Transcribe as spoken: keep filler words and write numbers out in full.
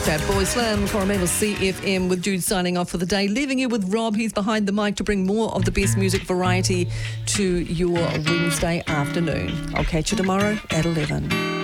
Fatboy Slim, Coromandel C F M with Jude signing off for the day, leaving you with Rob. He's behind the mic to bring more of the best music variety to your Wednesday afternoon. I'll catch you tomorrow at eleven.